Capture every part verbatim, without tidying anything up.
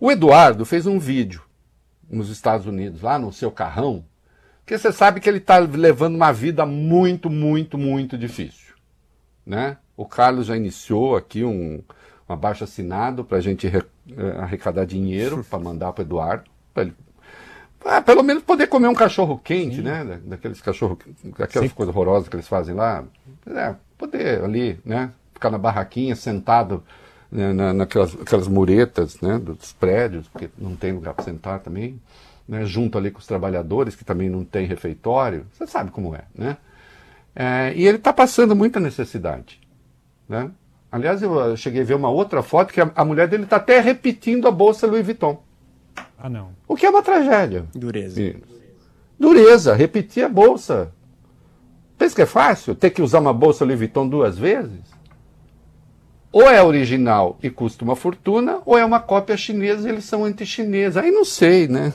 O Eduardo fez um vídeo nos Estados Unidos, lá no seu carrão, porque você sabe que ele está levando uma vida muito, muito, muito difícil, né? O Carlos já iniciou aqui um, um abaixo-assinado para a gente re, arrecadar dinheiro para mandar para o Eduardo, para ele ah, pelo menos poder comer um cachorro quente, sim, né? Daqueles cachorros, aquelas sim, coisas horrorosas que eles fazem lá. É, poder ali, né? Ficar na barraquinha, sentado, né, na, naquelas aquelas muretas, né? Dos prédios, porque não tem lugar para sentar também, né? Junto ali com os trabalhadores, que também não tem refeitório. Você sabe como é, né? É, e ele está passando muita necessidade, né? Aliás, eu cheguei a ver uma outra foto que a, a mulher dele está até repetindo a bolsa Louis Vuitton. Ah, não. O que é uma tragédia. Dureza. E, dureza, repetir a bolsa. Pensa que é fácil ter que usar uma bolsa Louis Vuitton duas vezes? Ou é original e custa uma fortuna, ou é uma cópia chinesa e eles são anti-chineses. Aí não sei, né?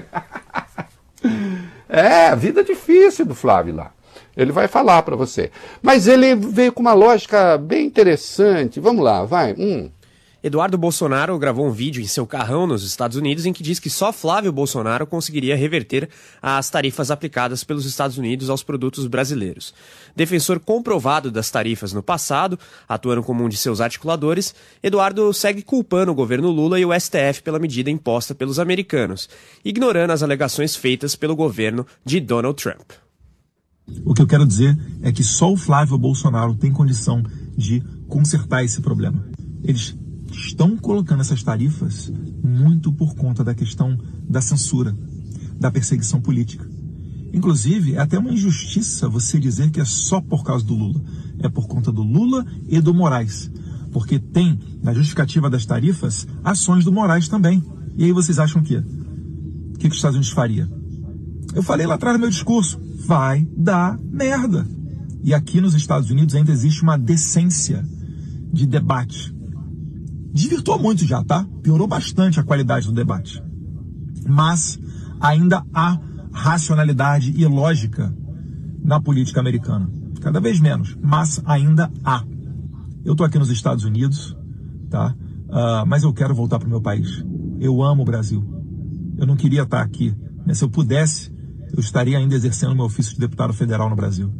É, a vida difícil do Flávio lá. Ele vai falar para você. Mas ele veio com uma lógica bem interessante. Vamos lá, vai. Hum. Eduardo Bolsonaro gravou um vídeo em seu carrão nos Estados Unidos em que diz que só Flávio Bolsonaro conseguiria reverter as tarifas aplicadas pelos Estados Unidos aos produtos brasileiros. Defensor comprovado das tarifas no passado, atuando como um de seus articuladores, Eduardo segue culpando o governo Lula e o S T F pela medida imposta pelos americanos, ignorando as alegações feitas pelo governo de Donald Trump. O que eu quero dizer é que só o Flávio Bolsonaro tem condição de consertar esse problema. Eles estão colocando essas tarifas muito por conta da questão da censura, da perseguição política. Inclusive, é até uma injustiça você dizer que é só por causa do Lula. É por conta do Lula e do Moraes. Porque tem, na justificativa das tarifas, ações do Moraes também. E aí vocês acham que o que os Estados Unidos faria? Eu falei lá atrás no meu discurso, vai dar merda. E aqui nos Estados Unidos ainda existe uma decência de debate. Desvirtuou muito já, tá? Piorou bastante a qualidade do debate. Mas ainda há racionalidade e lógica na política americana. Cada vez menos, mas ainda há. Eu tô aqui nos Estados Unidos, tá? Uh, mas eu quero voltar pro meu país. Eu amo o Brasil. Eu não queria estar aqui, né? Se eu pudesse, eu estaria ainda exercendo meu ofício de deputado federal no Brasil.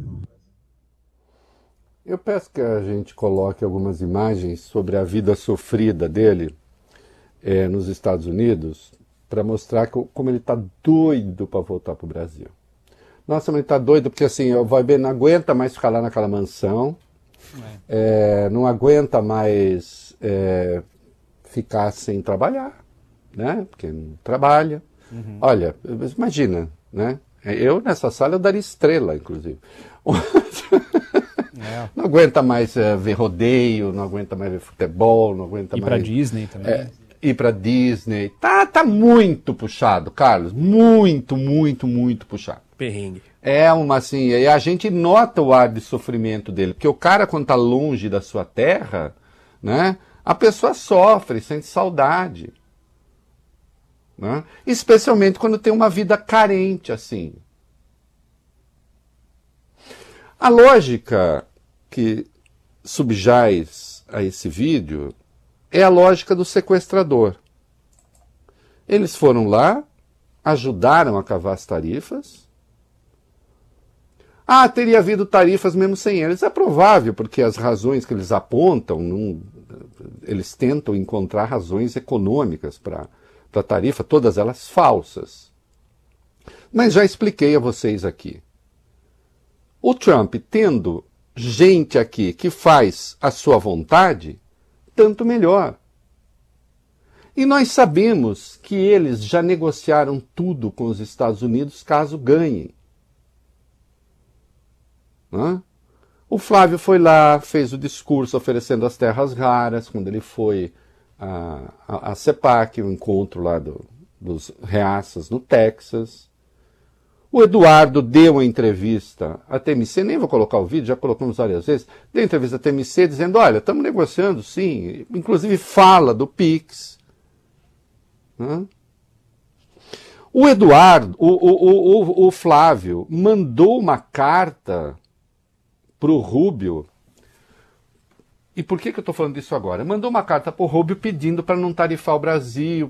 Eu peço que a gente coloque algumas imagens sobre a vida sofrida dele é, nos Estados Unidos para mostrar que, como ele está doido para voltar para o Brasil. Nossa, mas ele está doido porque assim, o Vai não aguenta mais ficar lá naquela mansão, é. É, não aguenta mais é, ficar sem trabalhar, né? Porque não trabalha. Uhum. Olha, imagina, né? Eu nessa sala eu daria estrela, inclusive. É. Não aguenta mais é, ver rodeio, não aguenta mais ver futebol, não aguenta ir mais... Ir pra Disney também. É, ir pra Disney. Tá, tá muito puxado, Carlos. Muito, muito, muito puxado. Perrengue. É uma assim, e a gente nota o ar de sofrimento dele, porque o cara quando tá longe da sua terra, né, a pessoa sofre, sente saudade. Né? Especialmente quando tem uma vida carente assim. A lógica que subjaz a esse vídeo é a lógica do sequestrador. Eles foram lá, ajudaram a cavar as tarifas. Ah, teria havido tarifas mesmo sem eles. É provável, porque as razões que eles apontam, não, eles tentam encontrar razões econômicas para a tarifa, todas elas falsas. Mas já expliquei a vocês aqui. O Trump, tendo gente aqui que faz a sua vontade, tanto melhor. E nós sabemos que eles já negociaram tudo com os Estados Unidos caso ganhem. Hã? O Flávio foi lá, fez o discurso oferecendo as terras raras, quando ele foi a, a, a CEPAC, o encontro lá do, dos reaças no Texas. O Eduardo deu uma entrevista à T M C, nem vou colocar o vídeo, já colocamos várias vezes, deu entrevista à T M C dizendo, olha, estamos negociando sim, inclusive fala do Pix. Hã? O Eduardo, o, o, o, o Flávio, mandou uma carta para o Rubio. E por que, que eu estou falando disso agora? Mandou uma carta para o Rubio pedindo para não tarifar o Brasil,